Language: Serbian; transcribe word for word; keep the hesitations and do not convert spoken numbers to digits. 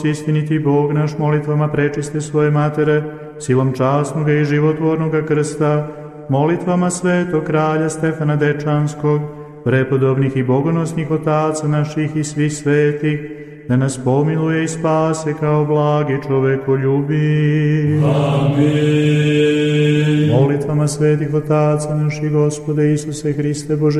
istiniti Bog naš, molitvama prečiste svoje matere, silom časnoga i životvornoga krsta, molitvama svetog kralja Stefana Dečanskog, prepodobnih i bogonosnih otaca naših i svih svetih, da nas pomiluje i spase kao blagi čovekoljubi. Amin. Molitvama svetih otaca naših, Gospode Isuse Hriste Bože